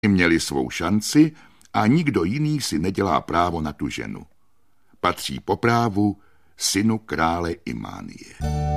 měli svou šanci a nikdo jiný si nedělá právo na tu ženu. Patří po právu synu krále Imánie.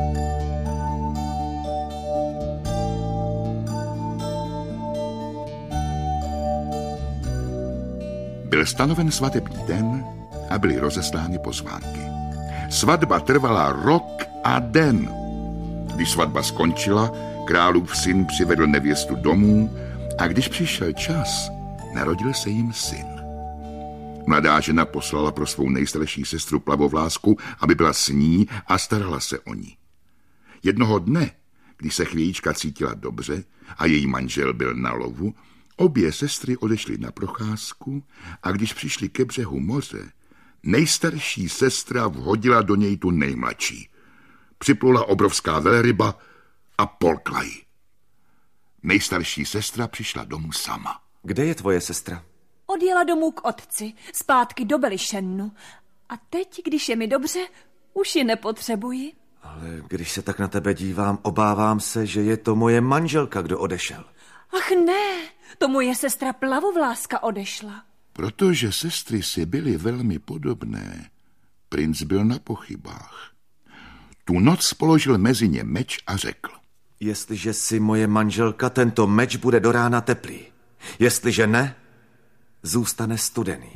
Byl stanoven svatební den a byly rozeslány pozvánky. Svatba trvala rok a den. Když svatba skončila, králův syn přivedl nevěstu domů a když přišel čas, narodil se jim syn. Mladá žena poslala pro svou nejstarší sestru Plavovlásku, aby byla s ní a starala se o ní. Jednoho dne, když se chvějíčka cítila dobře a její manžel byl na lovu, obě sestry odešly na procházku a když přišli ke břehu moře, nejstarší sestra vhodila do něj tu nejmladší. Připlula obrovská velryba a polkla ji. Nejstarší sestra přišla domů sama. Kde je tvoje sestra? Odjela domů k otci, zpátky do Belišennu. A teď, když je mi dobře, už ji nepotřebuji. Ale když se tak na tebe dívám, obávám se, že je to moje manželka, kdo odešel. Ach ne, to moje sestra Plavovláska odešla. Protože sestry si byly velmi podobné, princ byl na pochybách. Tu noc položil mezi ně meč a řekl: Jestliže si moje manželka, tento meč bude do rána teplý. Jestliže ne, zůstane studený.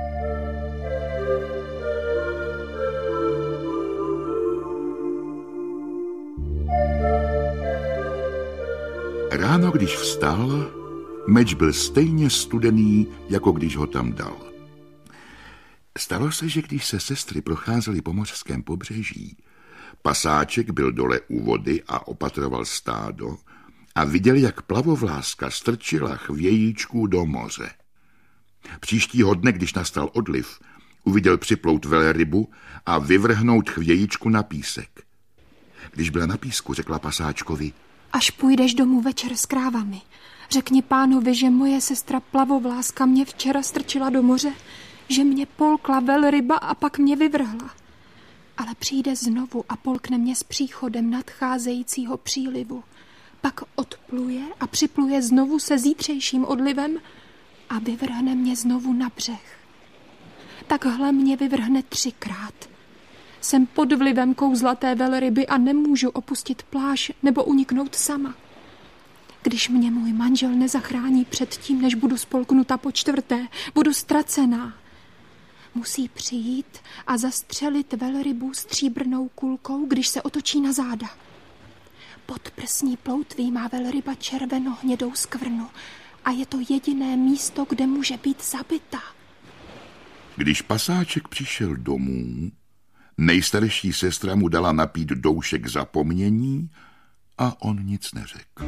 Ráno, když vstal, meč byl stejně studený, jako když ho tam dal. Stalo se, že když se sestry procházely po mořském pobřeží, pasáček byl dole u vody a opatroval stádo a viděl, jak Plavovláska strčila chvějíčku do moře. Příštího dne, když nastal odliv, uviděl připlout velrybu a vyvrhnout chvějíčku na písek. Když byla na písku, řekla pasáčkovi: Až půjdeš domů večer s krávami, řekni pánovi, že moje sestra Plavovláska mě včera strčila do moře, že mě polkla velryba a pak mě vyvrhla. Ale přijde znovu a polkne mě s příchodem nadcházejícího přílivu. Pak odpluje a připluje znovu se zítřejším odlivem a vyvrhne mě znovu na břeh. Takhle mě vyvrhne 3krát. Jsem pod vlivem kouzlaté velryby a nemůžu opustit pláž nebo uniknout sama. Když mě můj manžel nezachrání před tím, než budu spolknuta po 4., budu ztracená. Musí přijít a zastřelit velrybu stříbrnou kulkou, když se otočí na záda. Pod prsní ploutví má velryba červeno-hnědou skvrnu a je to jediné místo, kde může být zabita. Když pasáček přišel domů, nejstarší sestra mu dala napít doušek zapomnění a on nic neřekl.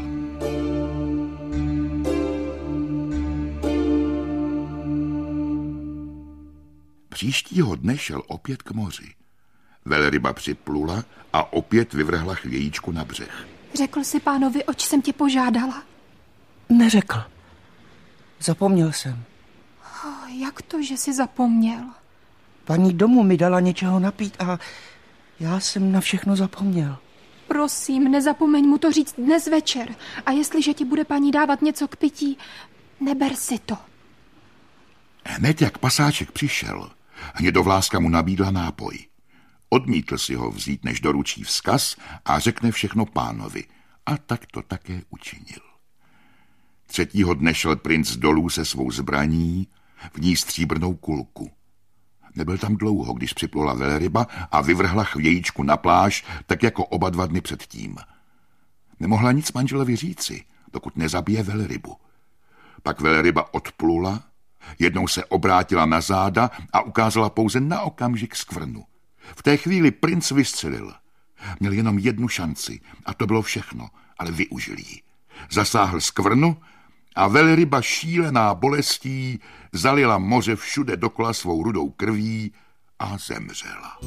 Příštího dne šel opět k moři. Velryba připlula a opět vyvrhla chvějíčku na břeh. Řekl jsi pánovi, oč jsem tě požádala? Neřekl. Zapomněl jsem. Jak to, že jsi zapomněl? Paní domů mi dala něčeho napít a já jsem na všechno zapomněl. Prosím, nezapomeň mu to říct dnes večer. A jestliže ti bude paní dávat něco k pití, neber si to. Hned jak pasáček přišel, Hnědovláska mu nabídla nápoj. Odmítl si ho vzít, než doručí vzkaz a řekne všechno pánovi. A tak to také učinil. 3. dne šel princ dolů se svou zbraní, v ní stříbrnou kulku. Nebyl tam dlouho, když připlula velryba a vyvrhla chvějíčku na pláž, tak jako oba 2 dny předtím. Nemohla nic manželovi říci, dokud nezabije velrybu. Pak velryba odplula, jednou se obrátila na záda a ukázala pouze na okamžik skvrnu. V té chvíli princ vystřelil. Měl jenom 1 šanci a to bylo všechno, ale využil ji. Zasáhl skvrnu a velryba šílená bolestí zalila moře všude dokola svou rudou krví a zemřela.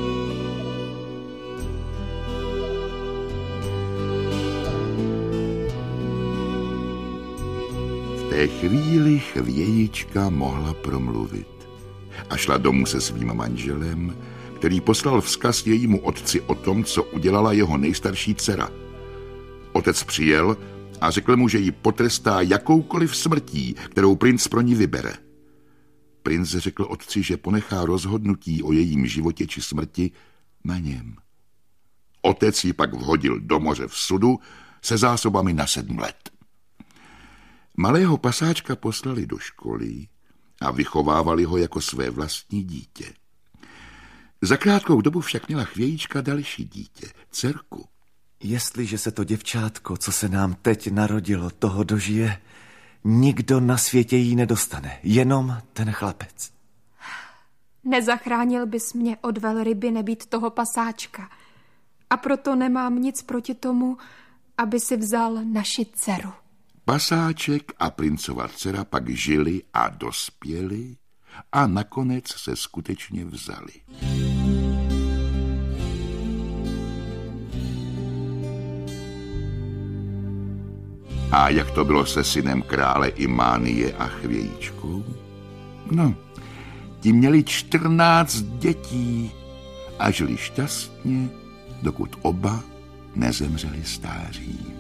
V té chvíli chvějička mohla promluvit a šla domů se svým manželem, který poslal vzkaz jejímu otci o tom, co udělala jeho nejstarší dcera. Otec přijel a řekl mu, že ji potrestá jakoukoliv smrtí, kterou princ pro ní vybere. Princ řekl otci, že ponechá rozhodnutí o jejím životě či smrti na něm. Otec ji pak vhodil do moře v sudu se zásobami na 7 let. Malého pasáčka poslali do školy a vychovávali ho jako své vlastní dítě. Za krátkou dobu však měla chvějíčka další dítě, dcerku. Jestliže se to děvčátko, co se nám teď narodilo, toho dožije, nikdo na světě jí nedostane, jenom ten chlapec. Nezachránil bys mě od velryby nebýt toho pasáčka. A proto nemám nic proti tomu, aby si vzal naši dceru. Pasáček a princova dcera pak žili a dospěli a nakonec se skutečně vzali. A jak to bylo se synem krále Imánie a chvějíčkou? No, ti měli 14 dětí a žili šťastně, dokud oba nezemřeli stáří.